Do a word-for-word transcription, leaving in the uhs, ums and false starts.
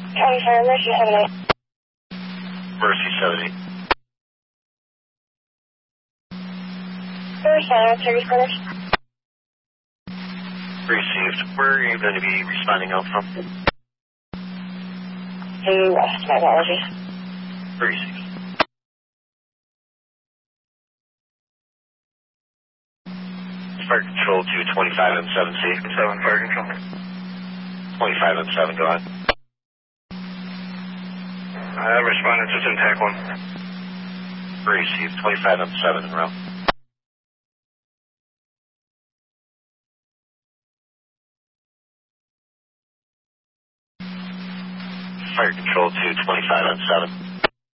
County Fire, Mercy seven eight. Mercy seven eight. Mercy seven eight, thirty corners. Received. Where are you going to be responding out from? Due west, my apologies. Received. Fire Control two twenty-five M seven C. seven, Fire Control. twenty-five M seven, go on. I have responded to Syntac one. Received. twenty-five M seven in route. Fire Control two twenty-five M seven.